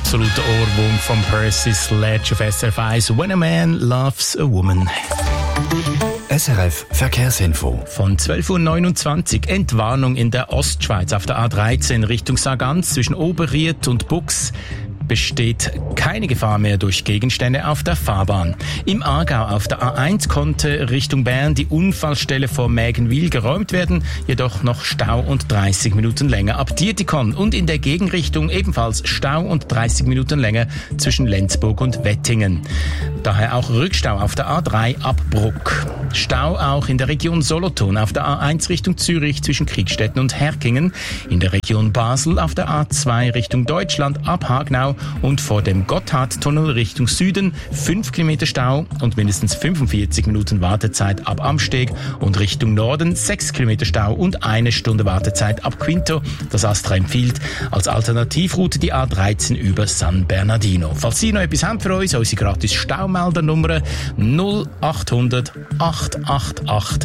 absoluter Ohrwurm von Percy Sledge auf SRF 1. When a Man Loves a Woman. SRF Verkehrsinfo. Von 12.29 Uhr Entwarnung in der Ostschweiz auf der A13 Richtung Sargans zwischen Oberried und Bux. Besteht keine Gefahr mehr durch Gegenstände auf der Fahrbahn. Im Aargau auf der A1 konnte Richtung Bern die Unfallstelle vor Mägenwil geräumt werden, jedoch noch Stau und 30 Minuten länger ab Dietikon und in der Gegenrichtung ebenfalls Stau und 30 Minuten länger zwischen Lenzburg und Wettingen. Daher auch Rückstau auf der A3 ab Bruck. Stau auch in der Region Solothurn auf der A1 Richtung Zürich zwischen Kriegstetten und Herkingen, in der Region Basel auf der A2 Richtung Deutschland ab Hagnau und vor dem Gotthardtunnel Richtung Süden 5 Kilometer Stau und mindestens 45 Minuten Wartezeit ab Amsteg und Richtung Norden 6 Kilometer Stau und 1 Stunde Wartezeit ab Quinto. Das ASTRA empfiehlt als Alternativroute die A13 über San Bernardino. Falls Sie noch etwas haben für uns, unsere gratis Staumeldernummer 0800 888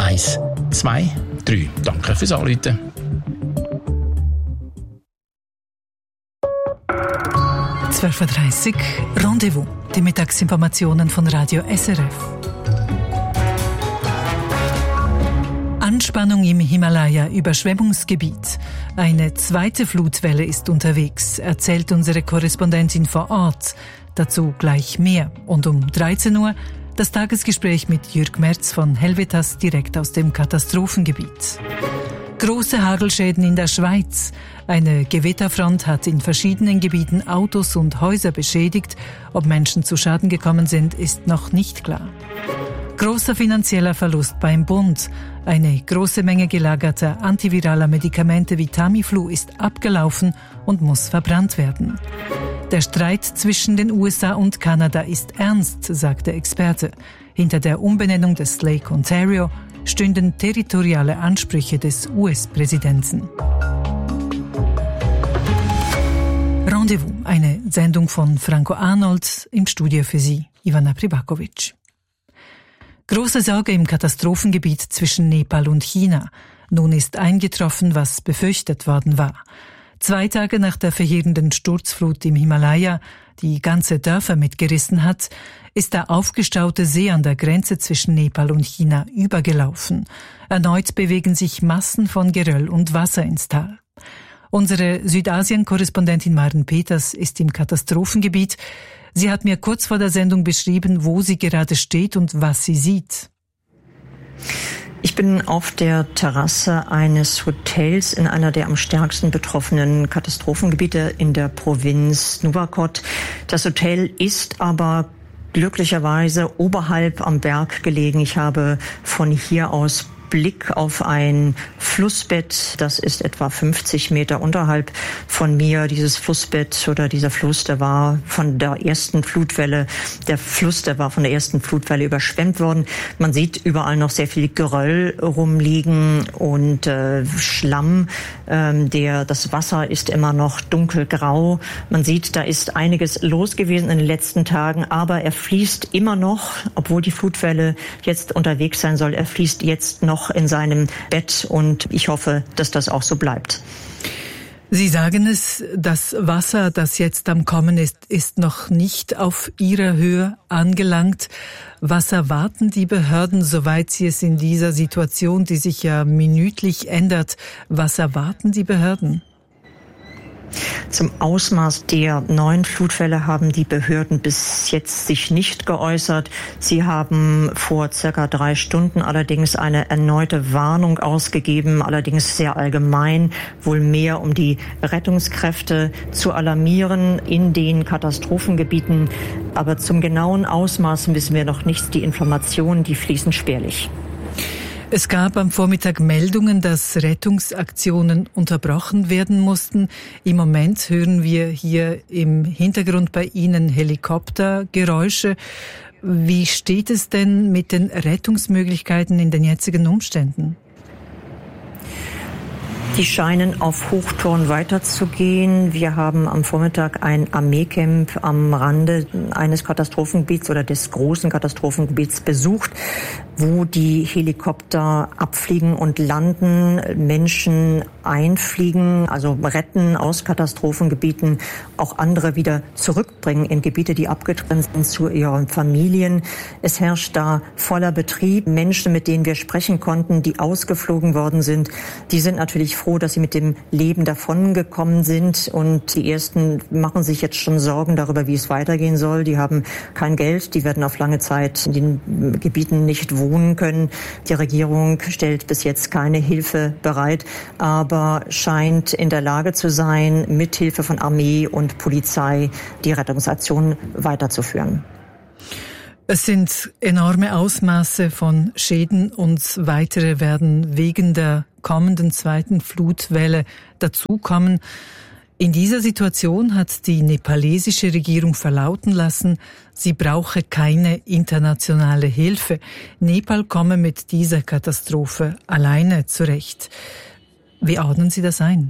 123. Danke fürs Anrufen. – 12.30 Uhr, Rendezvous, die Mittagsinformationen von Radio SRF. Anspannung im Himalaya, Überschwemmungsgebiet. Eine zweite Flutwelle ist unterwegs, erzählt unsere Korrespondentin vor Ort. Dazu gleich mehr. Und um 13 Uhr das Tagesgespräch mit Jürg Merz von Helvetas direkt aus dem Katastrophengebiet. Große Hagelschäden in der Schweiz. Eine Gewitterfront hat in verschiedenen Gebieten Autos und Häuser beschädigt. Ob Menschen zu Schaden gekommen sind, ist noch nicht klar. Großer finanzieller Verlust beim Bund. Eine große Menge gelagerter antiviraler Medikamente wie Tamiflu ist abgelaufen und muss verbrannt werden. Der Streit zwischen den USA und Kanada ist ernst, sagt der Experte. Hinter der Umbenennung des Lake Ontario stünden territoriale Ansprüche des US-Präsidenten. Rendezvous, eine Sendung von Franco Arnold, im Studio für Sie, Ivana Pribakovic. Große Sorge im Katastrophengebiet zwischen Nepal und China. Nun ist eingetroffen, was befürchtet worden war. 2 Tage nach der verheerenden Sturzflut im Himalaya, die ganze Dörfer mitgerissen hat, ist der aufgestaute See an der Grenze zwischen Nepal und China übergelaufen. Erneut bewegen sich Massen von Geröll und Wasser ins Tal. Unsere Südasien-Korrespondentin Maren Peters ist im Katastrophengebiet. Sie hat mir kurz vor der Sendung beschrieben, wo sie gerade steht und was sie sieht. Ich bin auf der Terrasse eines Hotels in einer der am stärksten betroffenen Katastrophengebiete in der Provinz Nuwakot. Das Hotel ist aber glücklicherweise oberhalb am Berg gelegen. Ich habe von hier aus Blick auf ein Flussbett, das ist etwa 50 Meter unterhalb von mir. Dieses Flussbett oder dieser Fluss, der war von der ersten Flutwelle, überschwemmt worden. Man sieht überall noch sehr viel Geröll rumliegen und Schlamm. Das Wasser ist immer noch dunkelgrau. Man sieht, da ist einiges los gewesen in den letzten Tagen, aber er fließt immer noch, obwohl die Flutwelle jetzt unterwegs sein soll, er fließt jetzt noch in seinem Bett und ich hoffe, dass das auch so bleibt. Sie sagen es, das Wasser, das jetzt am Kommen ist noch nicht auf Ihrer Höhe angelangt. Was erwarten die Behörden, soweit sie es in dieser Situation, die sich ja minütlich ändert, was erwarten die Behörden? Zum Ausmaß der neuen Flutwelle haben die Behörden bis jetzt sich nicht geäußert. Sie haben vor circa 3 Stunden allerdings eine erneute Warnung ausgegeben, allerdings sehr allgemein, wohl mehr um die Rettungskräfte zu alarmieren in den Katastrophengebieten. Aber zum genauen Ausmaß wissen wir noch nichts. Die Informationen, die fließen spärlich. Es gab am Vormittag Meldungen, dass Rettungsaktionen unterbrochen werden mussten. Im Moment hören wir hier im Hintergrund bei Ihnen Helikoptergeräusche. Wie steht es denn mit den Rettungsmöglichkeiten in den jetzigen Umständen? Die scheinen auf Hochtouren weiterzugehen. Wir haben am Vormittag ein Armeecamp am Rande eines Katastrophengebiets oder des großen Katastrophengebiets besucht, wo die Helikopter abfliegen und landen, Menschen einfliegen, also retten aus Katastrophengebieten, auch andere wieder zurückbringen in Gebiete, die abgetrennt sind zu ihren Familien. Es herrscht da voller Betrieb. Menschen, mit denen wir sprechen konnten, die ausgeflogen worden sind, die sind natürlich froh, dass sie mit dem Leben davongekommen sind. Und die Ersten machen sich jetzt schon Sorgen darüber, wie es weitergehen soll. Die haben kein Geld, die werden auf lange Zeit in den Gebieten nicht wohnen können. Die Regierung stellt bis jetzt keine Hilfe bereit, aber scheint in der Lage zu sein, mit Hilfe von Armee und Polizei die Rettungsaktion weiterzuführen. Es sind enorme Ausmaße von Schäden und weitere werden wegen der kommenden zweiten Flutwelle dazukommen. In dieser Situation hat die nepalesische Regierung verlauten lassen, sie brauche keine internationale Hilfe. Nepal komme mit dieser Katastrophe alleine zurecht. Wie ordnen Sie das ein?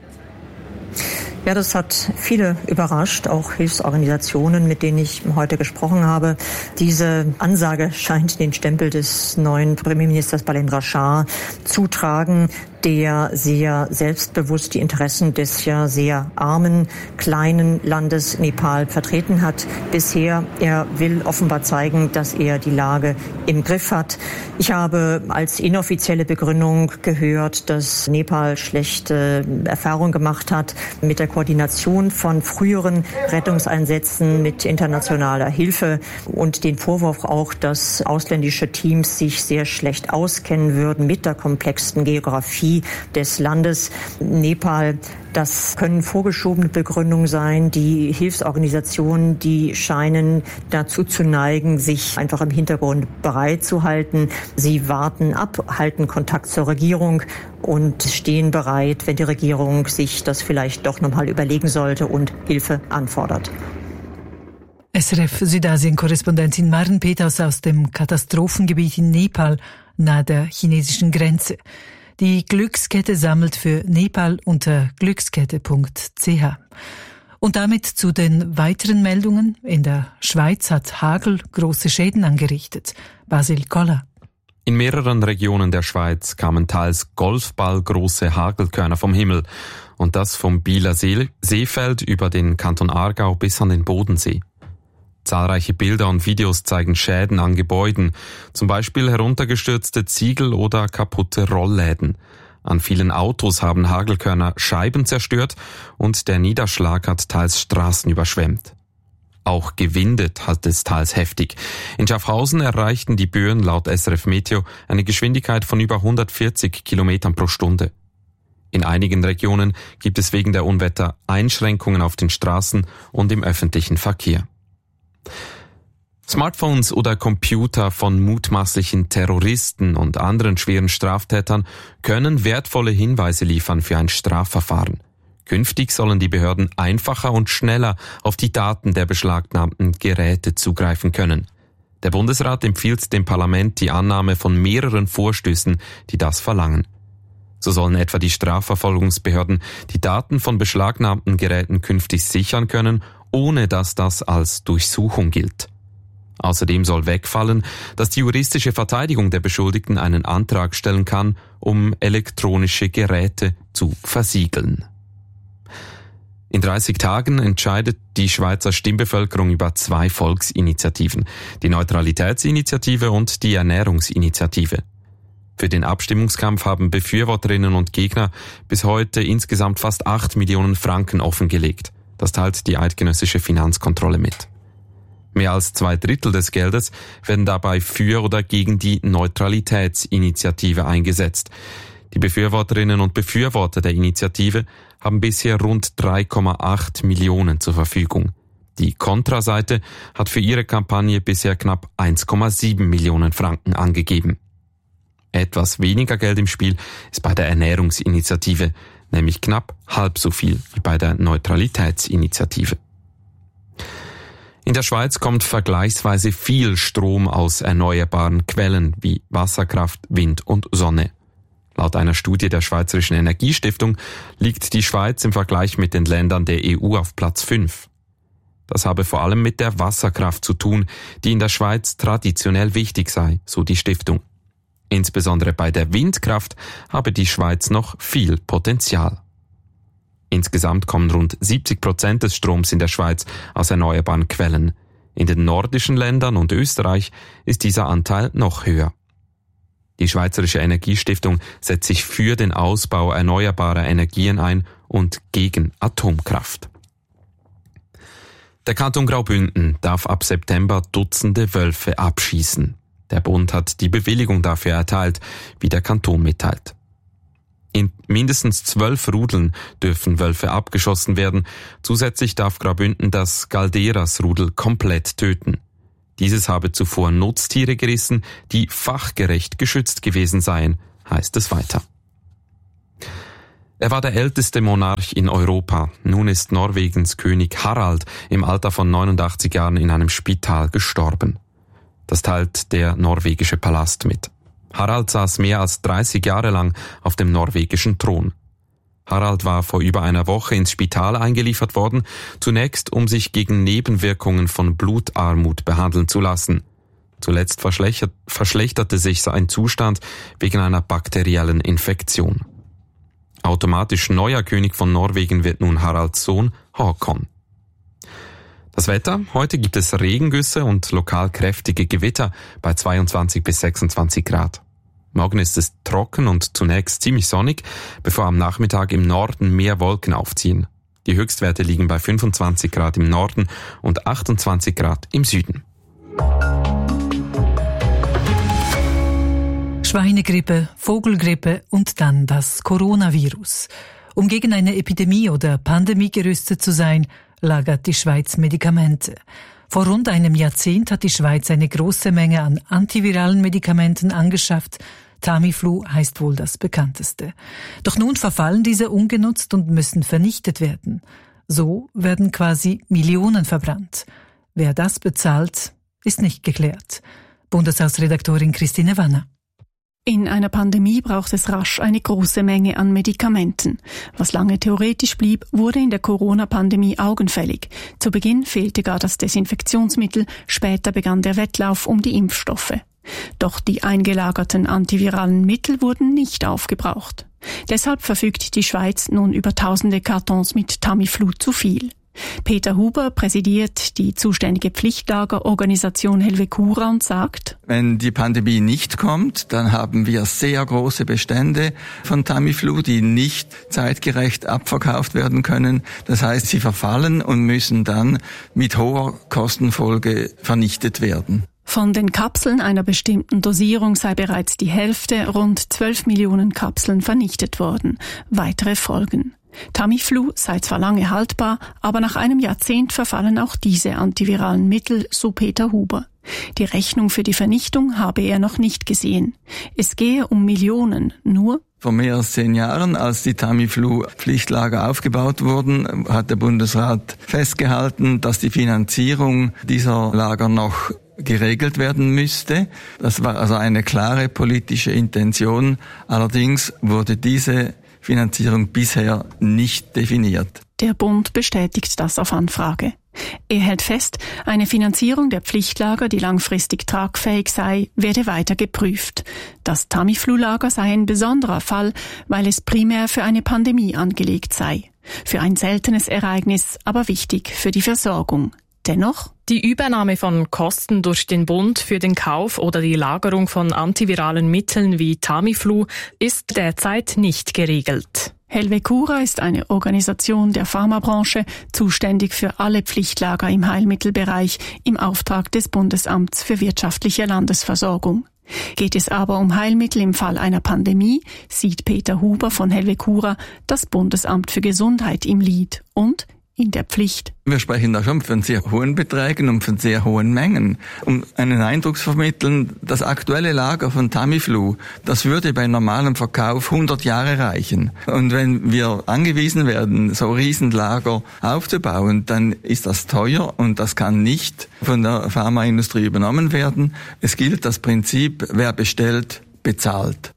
Ja, das hat viele überrascht, auch Hilfsorganisationen, mit denen ich heute gesprochen habe. Diese Ansage scheint den Stempel des neuen Premierministers Balendra Shah zu tragen, der sehr selbstbewusst die Interessen des ja sehr armen, kleinen Landes Nepal vertreten hat bisher. Er will offenbar zeigen, dass er die Lage im Griff hat. Ich habe als inoffizielle Begründung gehört, dass Nepal schlechte Erfahrungen gemacht hat mit der Koordination von früheren Rettungseinsätzen mit internationaler Hilfe und den Vorwurf auch, dass ausländische Teams sich sehr schlecht auskennen würden mit der komplexen Geografie des Landes Nepal. Das können vorgeschobene Begründungen sein. Die Hilfsorganisationen, die scheinen dazu zu neigen, sich einfach im Hintergrund bereit zu halten. Sie warten ab, halten Kontakt zur Regierung und stehen bereit, wenn die Regierung sich das vielleicht doch nochmal überlegen sollte und Hilfe anfordert. SRF Südasien-Korrespondentin Maren Peters aus dem Katastrophengebiet in Nepal nahe der chinesischen Grenze. Die Glückskette sammelt für Nepal unter glückskette.ch. Und damit zu den weiteren Meldungen. In der Schweiz hat Hagel große Schäden angerichtet. Basil Koller. In mehreren Regionen der Schweiz kamen teils golfballgroße Hagelkörner vom Himmel. Und das vom Bieler Seefeld über den Kanton Aargau bis an den Bodensee. Zahlreiche Bilder und Videos zeigen Schäden an Gebäuden, zum Beispiel heruntergestürzte Ziegel oder kaputte Rollläden. An vielen Autos haben Hagelkörner Scheiben zerstört und der Niederschlag hat teils Straßen überschwemmt. Auch gewindet hat es teils heftig. In Schaffhausen erreichten die Böen laut SRF Meteo eine Geschwindigkeit von über 140 Kilometern pro Stunde. In einigen Regionen gibt es wegen der Unwetter Einschränkungen auf den Straßen und im öffentlichen Verkehr. Smartphones oder Computer von mutmaßlichen Terroristen und anderen schweren Straftätern können wertvolle Hinweise liefern für ein Strafverfahren. Künftig sollen die Behörden einfacher und schneller auf die Daten der beschlagnahmten Geräte zugreifen können. Der Bundesrat empfiehlt dem Parlament die Annahme von mehreren Vorstößen, die das verlangen. So sollen etwa die Strafverfolgungsbehörden die Daten von beschlagnahmten Geräten künftig sichern können, ohne dass das als Durchsuchung gilt. Außerdem soll wegfallen, dass die juristische Verteidigung der Beschuldigten einen Antrag stellen kann, um elektronische Geräte zu versiegeln. In 30 Tagen entscheidet die Schweizer Stimmbevölkerung über 2 Volksinitiativen, die Neutralitätsinitiative und die Ernährungsinitiative. Für den Abstimmungskampf haben Befürworterinnen und Gegner bis heute insgesamt fast 8 Millionen Franken offengelegt. Das teilt die eidgenössische Finanzkontrolle mit. Mehr als 2/3 des Geldes werden dabei für oder gegen die Neutralitätsinitiative eingesetzt. Die Befürworterinnen und Befürworter der Initiative haben bisher rund 3,8 Millionen zur Verfügung. Die Kontraseite hat für ihre Kampagne bisher knapp 1,7 Millionen Franken angegeben. Etwas weniger Geld im Spiel ist bei der Ernährungsinitiative, nämlich knapp halb so viel wie bei der Neutralitätsinitiative. In der Schweiz kommt vergleichsweise viel Strom aus erneuerbaren Quellen wie Wasserkraft, Wind und Sonne. Laut einer Studie der Schweizerischen Energiestiftung liegt die Schweiz im Vergleich mit den Ländern der EU auf Platz 5. Das habe vor allem mit der Wasserkraft zu tun, die in der Schweiz traditionell wichtig sei, so die Stiftung. Insbesondere bei der Windkraft habe die Schweiz noch viel Potenzial. Insgesamt kommen rund 70% des Stroms in der Schweiz aus erneuerbaren Quellen. In den nordischen Ländern und Österreich ist dieser Anteil noch höher. Die Schweizerische Energiestiftung setzt sich für den Ausbau erneuerbarer Energien ein und gegen Atomkraft. Der Kanton Graubünden darf ab September Dutzende Wölfe abschießen. Der Bund hat die Bewilligung dafür erteilt, wie der Kanton mitteilt. In mindestens 12 Rudeln dürfen Wölfe abgeschossen werden. Zusätzlich darf Graubünden das Galderas-Rudel komplett töten. Dieses habe zuvor Nutztiere gerissen, die fachgerecht geschützt gewesen seien, heißt es weiter. Er war der älteste Monarch in Europa. Nun ist Norwegens König Harald im Alter von 89 Jahren in einem Spital gestorben. Das teilt der norwegische Palast mit. Harald saß mehr als 30 Jahre lang auf dem norwegischen Thron. Harald war vor über einer Woche ins Spital eingeliefert worden, zunächst um sich gegen Nebenwirkungen von Blutarmut behandeln zu lassen. Zuletzt verschlechterte sich sein Zustand wegen einer bakteriellen Infektion. Automatisch neuer König von Norwegen wird nun Haralds Sohn Håkon. Das Wetter: Heute gibt es Regengüsse und lokal kräftige Gewitter bei 22 bis 26 Grad. Morgen ist es trocken und zunächst ziemlich sonnig, bevor am Nachmittag im Norden mehr Wolken aufziehen. Die Höchstwerte liegen bei 25 Grad im Norden und 28 Grad im Süden. Schweinegrippe, Vogelgrippe und dann das Coronavirus. Um gegen eine Epidemie oder Pandemie gerüstet zu sein, lagert die Schweiz Medikamente. Vor rund einem Jahrzehnt hat die Schweiz eine große Menge an antiviralen Medikamenten angeschafft. Tamiflu heißt wohl das bekannteste. Doch nun verfallen diese ungenutzt und müssen vernichtet werden. So werden quasi Millionen verbrannt. Wer das bezahlt, ist nicht geklärt. Bundeshausredaktorin Christine Wanner. In einer Pandemie braucht es rasch eine große Menge an Medikamenten. Was lange theoretisch blieb, wurde in der Corona-Pandemie augenfällig. Zu Beginn fehlte gar das Desinfektionsmittel, später begann der Wettlauf um die Impfstoffe. Doch die eingelagerten antiviralen Mittel wurden nicht aufgebraucht. Deshalb verfügt die Schweiz nun über tausende Kartons mit Tamiflu zu viel. Peter Huber präsidiert die zuständige Pflichtlagerorganisation Helvecura und sagt: Wenn die Pandemie nicht kommt, dann haben wir sehr große Bestände von Tamiflu, die nicht zeitgerecht abverkauft werden können. Das heißt, sie verfallen und müssen dann mit hoher Kostenfolge vernichtet werden. Von den Kapseln einer bestimmten Dosierung sei bereits die Hälfte, rund 12 Millionen Kapseln, vernichtet worden. Weitere folgen. Tamiflu sei zwar lange haltbar, aber nach einem Jahrzehnt verfallen auch diese antiviralen Mittel, so Peter Huber. Die Rechnung für die Vernichtung habe er noch nicht gesehen. Es gehe um Millionen, nur vor mehr als 10 Jahren, als die Tamiflu-Pflichtlager aufgebaut wurden, hat der Bundesrat festgehalten, dass die Finanzierung dieser Lager noch geregelt werden müsste. Das war also eine klare politische Intention. Allerdings wurde diese Finanzierung bisher nicht definiert. Der Bund bestätigt das auf Anfrage. Er hält fest, eine Finanzierung der Pflichtlager, die langfristig tragfähig sei, werde weiter geprüft. Das Tamiflu-Lager sei ein besonderer Fall, weil es primär für eine Pandemie angelegt sei. Für ein seltenes Ereignis, aber wichtig für die Versorgung. Dennoch: Die Übernahme von Kosten durch den Bund für den Kauf oder die Lagerung von antiviralen Mitteln wie Tamiflu ist derzeit nicht geregelt. Helvecura ist eine Organisation der Pharmabranche, zuständig für alle Pflichtlager im Heilmittelbereich im Auftrag des Bundesamts für wirtschaftliche Landesversorgung. Geht es aber um Heilmittel im Fall einer Pandemie, sieht Peter Huber von Helvecura das Bundesamt für Gesundheit im Lied und in der Pflicht. Wir sprechen da schon von sehr hohen Beträgen und von sehr hohen Mengen. Um einen Eindruck zu vermitteln, das aktuelle Lager von Tamiflu, das würde bei normalem Verkauf 100 Jahre reichen. Und wenn wir angewiesen werden, so Riesenlager aufzubauen, dann ist das teuer und das kann nicht von der Pharmaindustrie übernommen werden. Es gilt das Prinzip, wer bestellt, bezahlt.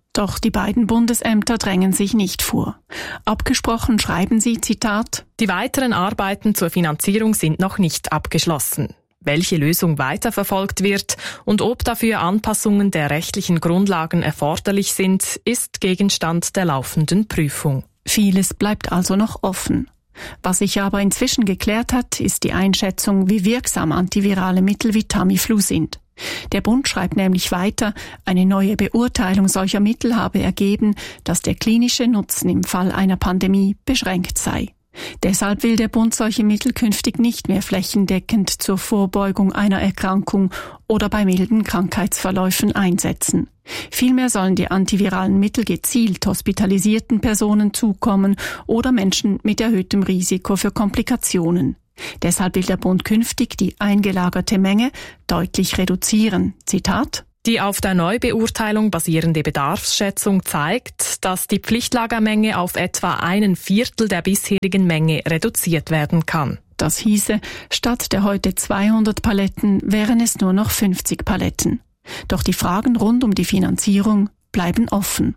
Doch die beiden Bundesämter drängen sich nicht vor. Abgesprochen schreiben sie, Zitat, die weiteren Arbeiten zur Finanzierung sind noch nicht abgeschlossen. Welche Lösung weiterverfolgt wird und ob dafür Anpassungen der rechtlichen Grundlagen erforderlich sind, ist Gegenstand der laufenden Prüfung. Vieles bleibt also noch offen. Was sich aber inzwischen geklärt hat, ist die Einschätzung, wie wirksam antivirale Mittel wie Tamiflu sind. Der Bund schreibt nämlich weiter, eine neue Beurteilung solcher Mittel habe ergeben, dass der klinische Nutzen im Fall einer Pandemie beschränkt sei. Deshalb will der Bund solche Mittel künftig nicht mehr flächendeckend zur Vorbeugung einer Erkrankung oder bei milden Krankheitsverläufen einsetzen. Vielmehr sollen die antiviralen Mittel gezielt hospitalisierten Personen zukommen oder Menschen mit erhöhtem Risiko für Komplikationen. Deshalb will der Bund künftig die eingelagerte Menge deutlich reduzieren. Zitat: Die auf der Neubeurteilung basierende Bedarfsschätzung zeigt, dass die Pflichtlagermenge auf etwa 1/4 der bisherigen Menge reduziert werden kann. Das hieße, statt der heute 200 Paletten wären es nur noch 50 Paletten. Doch die Fragen rund um die Finanzierung bleiben offen.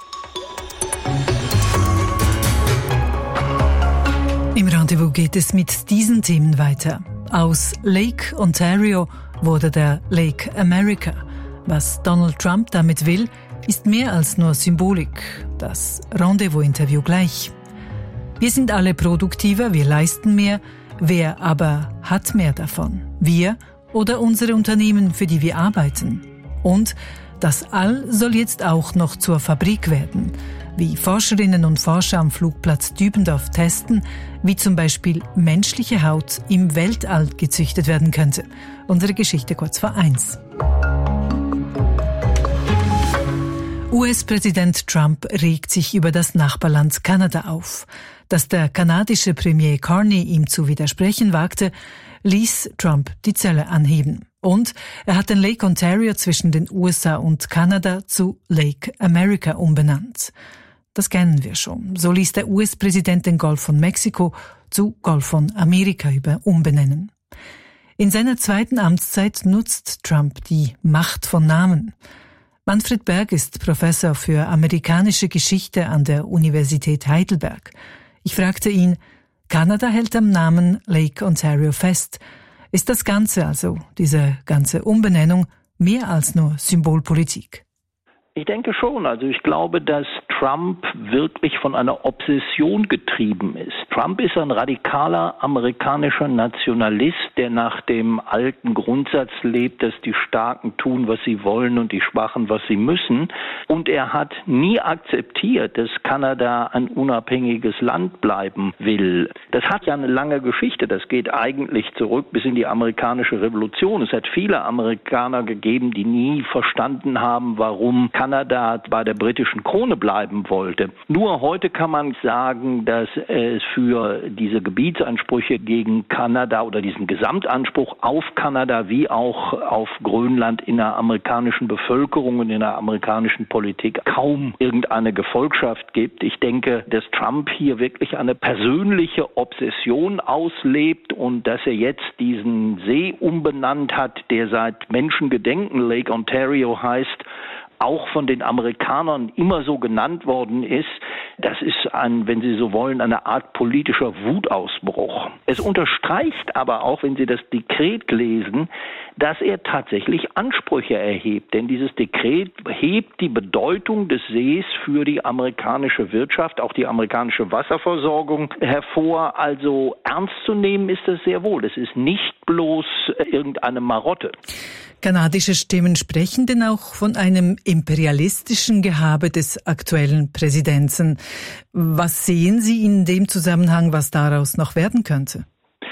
Im Rendezvous geht es mit diesen Themen weiter. Aus Lake Ontario wurde der Lake America. Was Donald Trump damit will, ist mehr als nur Symbolik. Das Rendezvous-Interview gleich. Wir sind alle produktiver, wir leisten mehr. Wer aber hat mehr davon? Wir oder unsere Unternehmen, für die wir arbeiten? Und das All soll jetzt auch noch zur Fabrik werden. Wie Forscherinnen und Forscher am Flugplatz Dübendorf testen, wie zum Beispiel menschliche Haut im Weltall gezüchtet werden könnte. Unsere Geschichte kurz vor 1. US-Präsident Trump regt sich über das Nachbarland Kanada auf. Dass der kanadische Premier Carney ihm zu widersprechen wagte, ließ Trump die Zölle anheben. Und er hat den Lake Ontario zwischen den USA und Kanada zu Lake America umbenannt. Das kennen wir schon. So ließ der US-Präsident den Golf von Mexiko zu Golf von Amerika umbenennen. In seiner zweiten Amtszeit nutzt Trump die Macht von Namen. Manfred Berg ist Professor für amerikanische Geschichte an der Universität Heidelberg. Ich fragte ihn, Kanada hält am Namen Lake Ontario fest. Ist das Ganze, also diese ganze Umbenennung, mehr als nur Symbolpolitik? Ich denke schon. Also ich glaube, dass Trump wirklich von einer Obsession getrieben ist. Trump ist ein radikaler amerikanischer Nationalist, der nach dem alten Grundsatz lebt, dass die Starken tun, was sie wollen und die Schwachen, was sie müssen. Und er hat nie akzeptiert, dass Kanada ein unabhängiges Land bleiben will. Das hat ja eine lange Geschichte. Das geht eigentlich zurück bis in die amerikanische Revolution. Es hat viele Amerikaner gegeben, die nie verstanden haben, warum Kanada bei der britischen Krone bleiben wollte. Nur heute kann man sagen, dass es für diese Gebietsansprüche gegen Kanada oder diesen Gesamtanspruch auf Kanada wie auch auf Grönland in der amerikanischen Bevölkerung und in der amerikanischen Politik kaum irgendeine Gefolgschaft gibt. Ich denke, dass Trump hier wirklich eine persönliche Obsession auslebt und dass er jetzt diesen See umbenannt hat, der seit Menschengedenken Lake Ontario heißt, auch von den Amerikanern immer so genannt worden ist, das ist wenn Sie so wollen, eine Art politischer Wutausbruch. Es unterstreicht aber auch, wenn Sie das Dekret lesen, dass er tatsächlich Ansprüche erhebt. Denn dieses Dekret hebt die Bedeutung des Sees für die amerikanische Wirtschaft, auch die amerikanische Wasserversorgung hervor. Also ernst zu nehmen ist das sehr wohl. Das ist nicht bloß irgendeine Marotte. Kanadische Stimmen sprechen denn auch von einem imperialistischen Gehabe des aktuellen Präsidenten. Was sehen Sie in dem Zusammenhang, was daraus noch werden könnte?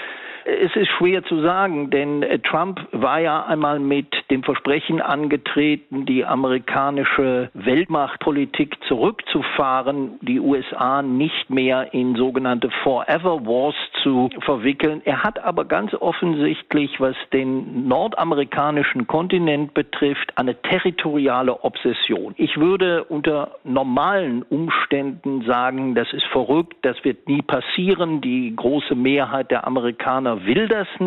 Es ist schwer zu sagen, denn Trump war ja einmal mit dem Versprechen angetreten, die amerikanische Weltmachtpolitik zurückzufahren, die USA nicht mehr in sogenannte Forever Wars zu verwickeln. Er hat aber ganz offensichtlich, was den nordamerikanischen Kontinent betrifft, eine territoriale Obsession. Ich würde unter normalen Umständen sagen, das ist verrückt, das wird nie passieren. Die große Mehrheit der Amerikaner will das nicht.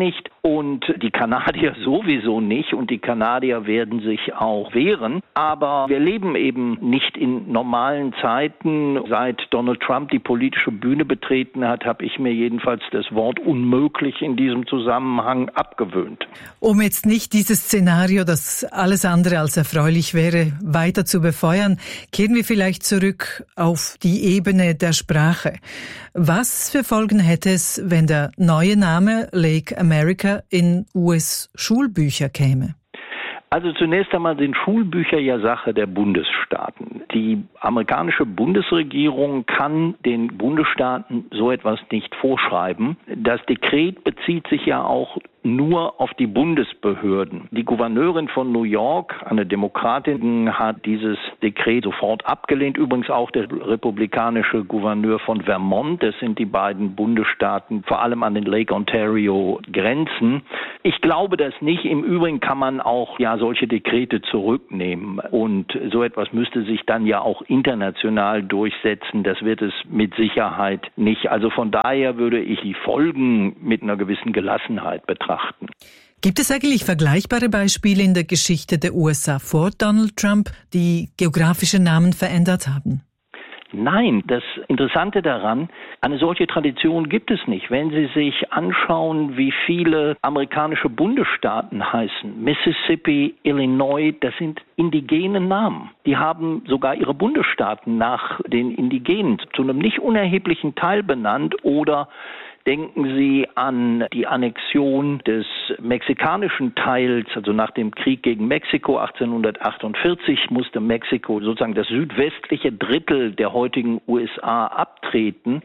und die Kanadier sowieso nicht und die Kanadier werden sich auch wehren. Aber wir leben eben nicht in normalen Zeiten. Seit Donald Trump die politische Bühne betreten hat, habe ich mir jedenfalls das Wort unmöglich in diesem Zusammenhang abgewöhnt. Um jetzt nicht dieses Szenario, das alles andere als erfreulich wäre, weiter zu befeuern, kehren wir vielleicht zurück auf die Ebene der Sprache. Was für Folgen hätte es, wenn der neue Name Lake America in US-Schulbücher käme? Also zunächst einmal sind Schulbücher ja Sache der Bundesstaaten. Die amerikanische Bundesregierung kann den Bundesstaaten so etwas nicht vorschreiben. Das Dekret bezieht sich ja auch nur auf die Bundesbehörden. Die Gouverneurin von New York, eine Demokratin, hat dieses Dekret sofort abgelehnt. Übrigens auch der republikanische Gouverneur von Vermont. Das sind die beiden Bundesstaaten, vor allem an den Lake Ontario Grenzen. Ich glaube das nicht. Im Übrigen kann man auch solche Dekrete zurücknehmen. Und so etwas müsste sich dann ja auch international durchsetzen. Das wird es mit Sicherheit nicht. Also von daher würde ich die Folgen mit einer gewissen Gelassenheit betrachten. Gibt es eigentlich vergleichbare Beispiele in der Geschichte der USA vor Donald Trump, die geografische Namen verändert haben? Nein, das Interessante daran, eine solche Tradition gibt es nicht. Wenn Sie sich anschauen, wie viele amerikanische Bundesstaaten heißen, Mississippi, Illinois, das sind indigene Namen. Die haben sogar ihre Bundesstaaten nach den Indigenen zu einem nicht unerheblichen Teil benannt. Oder denken Sie an die Annexion des mexikanischen Teils, also nach dem Krieg gegen Mexiko 1848 musste Mexiko sozusagen das südwestliche Drittel der heutigen USA abtreten.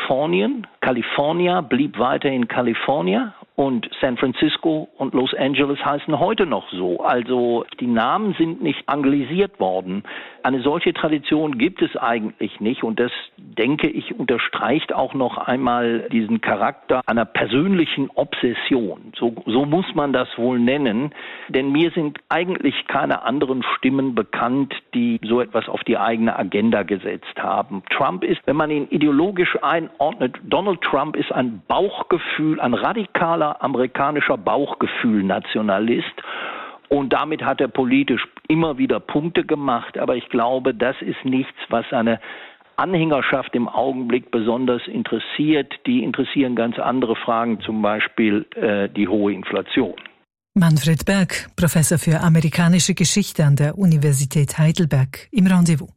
California blieb weiterhin California und San Francisco und Los Angeles heißen heute noch so. Also die Namen sind nicht anglisiert worden. Eine solche Tradition gibt es eigentlich nicht und das, denke ich, unterstreicht auch noch einmal diesen Charakter einer persönlichen Obsession. So muss man das wohl nennen, denn mir sind eigentlich keine anderen Stimmen bekannt, die so etwas auf die eigene Agenda gesetzt haben. Trump ist, wenn man ihn ideologisch einordnet, Donald Trump ist ein Bauchgefühl, ein radikaler amerikanischer Bauchgefühl-Nationalist. Und damit hat er politisch immer wieder Punkte gemacht. Aber ich glaube, das ist nichts, was eine Anhängerschaft im Augenblick besonders interessiert. Die interessieren ganz andere Fragen, zum Beispiel die hohe Inflation. Manfred Berg, Professor für amerikanische Geschichte an der Universität Heidelberg, im Rendezvous.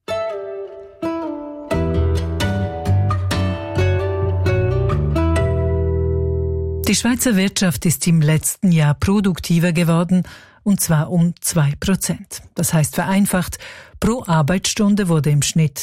Die Schweizer Wirtschaft ist im letzten Jahr produktiver geworden, und zwar um 2%. Das heißt vereinfacht, pro Arbeitsstunde wurde im Schnitt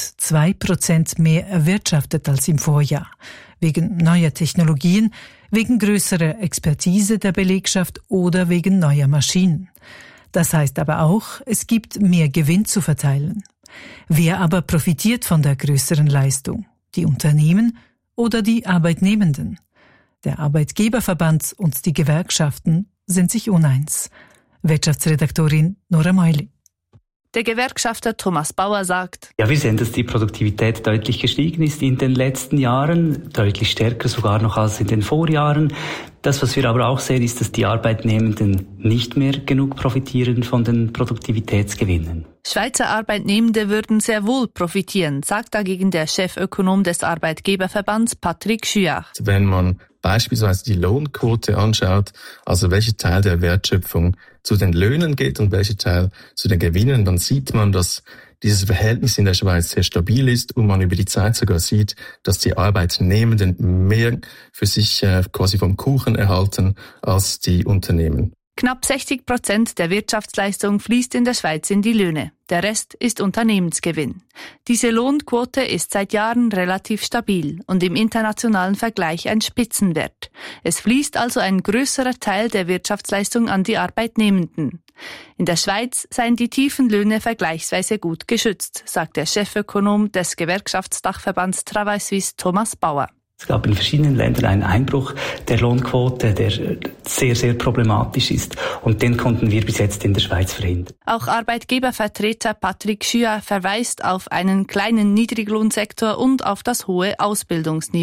2% mehr erwirtschaftet als im Vorjahr. Wegen neuer Technologien, wegen größerer Expertise der Belegschaft oder wegen neuer Maschinen. Das heißt aber auch, es gibt mehr Gewinn zu verteilen. Wer aber profitiert von der größeren Leistung? Die Unternehmen oder die Arbeitnehmenden? Der Arbeitgeberverband und die Gewerkschaften sind sich uneins. Wirtschaftsredaktorin Nora Meuli. Der Gewerkschafter Thomas Bauer sagt: Ja, wir sehen, dass die Produktivität deutlich gestiegen ist in den letzten Jahren, deutlich stärker sogar noch als in den Vorjahren. Das, was wir aber auch sehen, ist, dass die Arbeitnehmenden nicht mehr genug profitieren von den Produktivitätsgewinnen. Schweizer Arbeitnehmende würden sehr wohl profitieren, sagt dagegen der Chefökonom des Arbeitgeberverbands Patrick Schüach. Wenn man beispielsweise die Lohnquote anschaut, also welcher Teil der Wertschöpfung zu den Löhnen geht und welcher Teil zu den Gewinnen, dann sieht man, dass dieses Verhältnis in der Schweiz sehr stabil ist und man über die Zeit sogar sieht, dass die Arbeitnehmenden mehr für sich quasi vom Kuchen erhalten als die Unternehmen. Knapp 60% der Wirtschaftsleistung fließt in der Schweiz in die Löhne. Der Rest ist Unternehmensgewinn. Diese Lohnquote ist seit Jahren relativ stabil und im internationalen Vergleich ein Spitzenwert. Es fließt also ein größerer Teil der Wirtschaftsleistung an die Arbeitnehmenden. In der Schweiz seien die tiefen Löhne vergleichsweise gut geschützt, sagt der Chefökonom des Gewerkschaftsdachverbands Travail Suisse Thomas Bauer. Es gab in verschiedenen Ländern einen Einbruch der Lohnquote, der sehr, sehr problematisch ist. Und den konnten wir bis jetzt in der Schweiz verhindern. Auch Arbeitgebervertreter Patrick Schüach verweist auf einen kleinen Niedriglohnsektor und auf das hohe Ausbildungsniveau.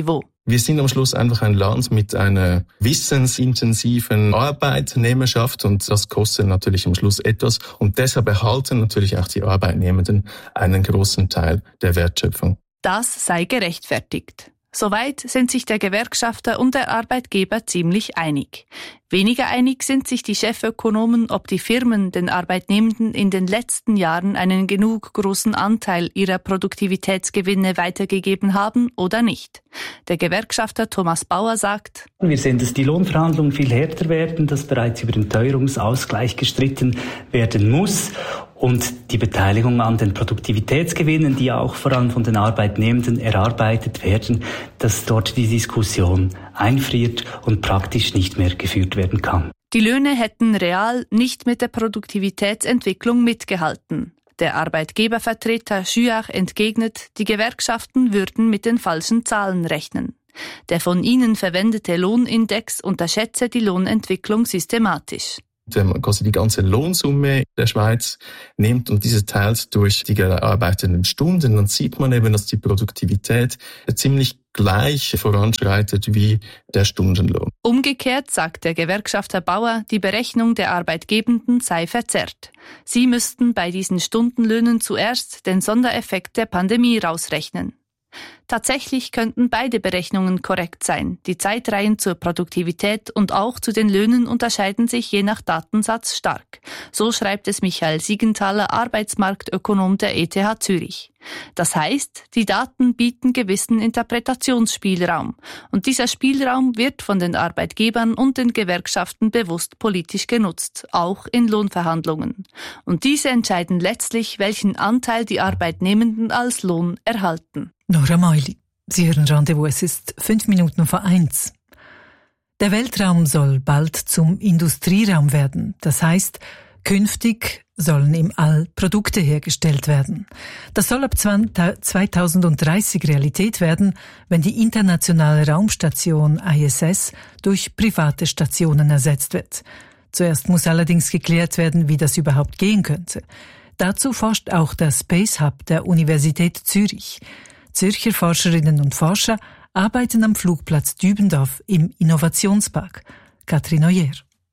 Wir sind am Schluss einfach ein Land mit einer wissensintensiven Arbeitnehmerschaft und das kostet natürlich am Schluss etwas und deshalb erhalten natürlich auch die Arbeitnehmenden einen großen Teil der Wertschöpfung. Das sei gerechtfertigt. Soweit sind sich der Gewerkschafter und der Arbeitgeber ziemlich einig. Weniger einig sind sich die Chefökonomen, ob die Firmen den Arbeitnehmenden in den letzten Jahren einen genug großen Anteil ihrer Produktivitätsgewinne weitergegeben haben oder nicht. Der Gewerkschafter Thomas Bauer sagt: Wir sehen, dass die Lohnverhandlungen viel härter werden, dass bereits über den Teuerungsausgleich gestritten werden muss. Und die Beteiligung an den Produktivitätsgewinnen, die auch vor allem von den Arbeitnehmenden erarbeitet werden, dass dort die Diskussion einfriert und praktisch nicht mehr geführt werden kann. Die Löhne hätten real nicht mit der Produktivitätsentwicklung mitgehalten. Der Arbeitgebervertreter Schüach entgegnet, die Gewerkschaften würden mit den falschen Zahlen rechnen. Der von ihnen verwendete Lohnindex unterschätze die Lohnentwicklung systematisch. Man quasi die ganze Lohnsumme der Schweiz nimmt und diese teilt durch die gearbeiteten Stunden, dann sieht man eben, dass die Produktivität ziemlich gleich voranschreitet wie der Stundenlohn. Umgekehrt sagt der Gewerkschafter Bauer, die Berechnung der Arbeitgebenden sei verzerrt. Sie müssten bei diesen Stundenlöhnen zuerst den Sondereffekt der Pandemie rausrechnen. Tatsächlich könnten beide Berechnungen korrekt sein. Die Zeitreihen zur Produktivität und auch zu den Löhnen unterscheiden sich je nach Datensatz stark. So schreibt es Michael Siegenthaler, Arbeitsmarktökonom der ETH Zürich. Das heißt, die Daten bieten gewissen Interpretationsspielraum. Und dieser Spielraum wird von den Arbeitgebern und den Gewerkschaften bewusst politisch genutzt, auch in Lohnverhandlungen. Und diese entscheiden letztlich, welchen Anteil die Arbeitnehmenden als Lohn erhalten. Nora Meuli, Sie hören Rendezvous, es ist 1:05. Der Weltraum soll bald zum Industrieraum werden. Das heißt, künftig sollen im All Produkte hergestellt werden. Das soll ab 2030 Realität werden, wenn die internationale Raumstation ISS durch private Stationen ersetzt wird. Zuerst muss allerdings geklärt werden, wie das überhaupt gehen könnte. Dazu forscht auch der Space Hub der Universität Zürich. Zürcher Forscherinnen und Forscher arbeiten am Flugplatz Dübendorf im Innovationspark. Katrin Neuer.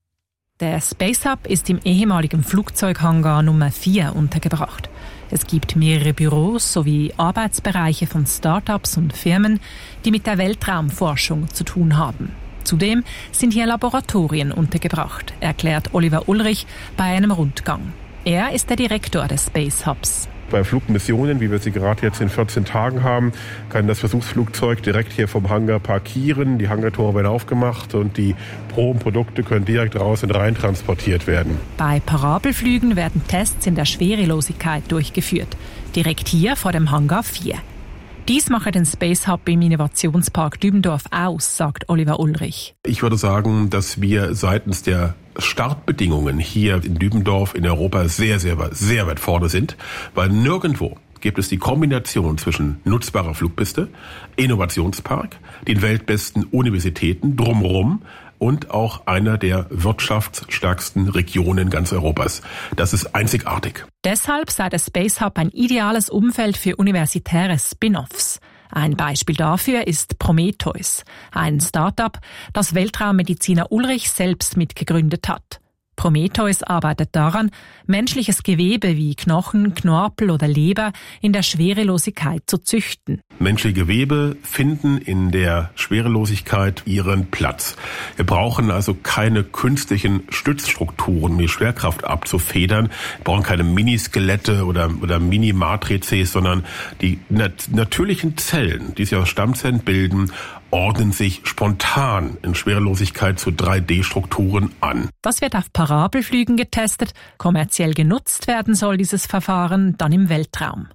Der Space Hub ist im ehemaligen Flugzeughangar Nummer 4 untergebracht. Es gibt mehrere Büros sowie Arbeitsbereiche von Start-ups und Firmen, die mit der Weltraumforschung zu tun haben. Zudem sind hier Laboratorien untergebracht, erklärt Oliver Ulrich bei einem Rundgang. Er ist der Direktor des Space Hubs. Bei Flugmissionen, wie wir sie gerade jetzt in 14 Tagen haben, kann das Versuchsflugzeug direkt hier vom Hangar parkieren. Die Hangartore werden aufgemacht und die Probenprodukte können direkt raus und rein transportiert werden. Bei Parabelflügen werden Tests in der Schwerelosigkeit durchgeführt. Direkt hier vor dem Hangar 4. Dies mache den Space Hub im Innovationspark Dübendorf aus, sagt Oliver Ulrich. Ich würde sagen, dass wir seitens der Startbedingungen hier in Dübendorf in Europa sehr, sehr, sehr weit vorne sind, weil nirgendwo gibt es die Kombination zwischen nutzbarer Flugpiste, Innovationspark, den weltbesten Universitäten drumherum und auch einer der wirtschaftsstärksten Regionen ganz Europas. Das ist einzigartig. Deshalb sei der Space Hub ein ideales Umfeld für universitäre Spin-offs. Ein Beispiel dafür ist Prometheus, ein Start-up, das Weltraummediziner Ulrich selbst mitgegründet hat. Prometheus arbeitet daran, menschliches Gewebe wie Knochen, Knorpel oder Leber in der Schwerelosigkeit zu züchten. Menschliche Gewebe finden in der Schwerelosigkeit ihren Platz. Wir brauchen also keine künstlichen Stützstrukturen, um die Schwerkraft abzufedern. Wir brauchen keine Miniskelette oder Mini-Matrices, sondern die natürlichen Zellen, die sich aus Stammzellen bilden, ordnen sich spontan in Schwerelosigkeit zu 3D-Strukturen an. Das wird auf Parabelflügen getestet. Kommerziell genutzt werden soll dieses Verfahren dann im Weltraum.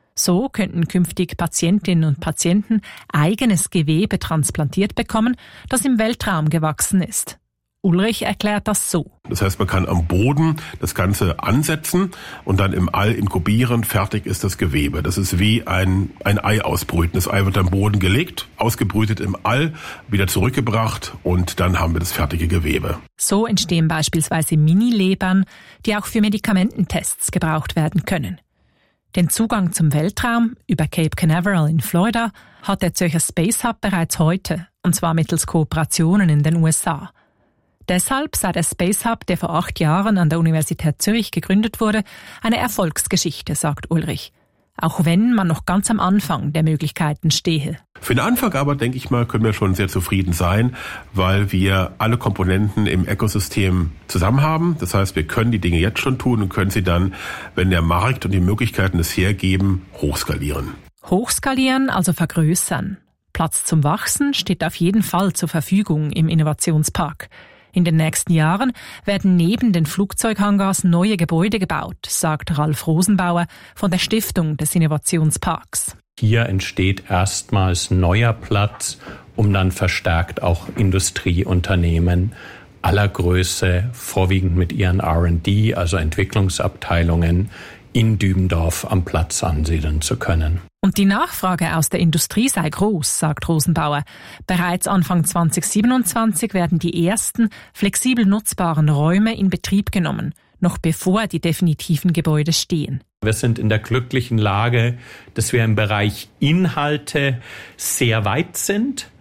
So könnten künftig Patientinnen und Patienten eigenes Gewebe transplantiert bekommen, das im Weltraum gewachsen ist. Ulrich erklärt das so. Das heißt, man kann am Boden das Ganze ansetzen und dann im All inkubieren. Fertig ist das Gewebe. Das ist wie ein Ei ausbrüten. Das Ei wird am Boden gelegt, ausgebrütet im All, wieder zurückgebracht und dann haben wir das fertige Gewebe. So entstehen beispielsweise Mini-Lebern, die auch für Medikamententests gebraucht werden können. Den Zugang zum Weltraum über Cape Canaveral in Florida hat der Zürcher Space Hub bereits heute, und zwar mittels Kooperationen in den USA. Deshalb sei der Space Hub, der vor 8 Jahren an der Universität Zürich gegründet wurde, eine Erfolgsgeschichte, sagt Ulrich. Auch wenn man noch ganz am Anfang der Möglichkeiten stehe. Für den Anfang aber, denke ich mal, können wir schon sehr zufrieden sein, weil wir alle Komponenten im Ökosystem zusammen haben. Das heißt, wir können die Dinge jetzt schon tun und können sie dann, wenn der Markt und die Möglichkeiten es hergeben, hochskalieren. Hochskalieren, also vergrößern. Platz zum Wachsen steht auf jeden Fall zur Verfügung im Innovationspark. In den nächsten Jahren werden neben den Flugzeughangars neue Gebäude gebaut, sagt Ralf Rosenbauer von der Stiftung des Innovationsparks. Hier entsteht erstmals neuer Platz, um dann verstärkt auch Industrieunternehmen aller Größe, vorwiegend mit ihren R&D, also Entwicklungsabteilungen, in Dübendorf am Platz ansiedeln zu können. Und die Nachfrage aus der Industrie sei groß, sagt Rosenbauer. Bereits Anfang 2027 werden die ersten flexibel nutzbaren Räume in Betrieb genommen, noch bevor die definitiven Gebäude stehen. Wir sind in der glücklichen Lage, dass wir im Bereich Inhalte sehr weit sind.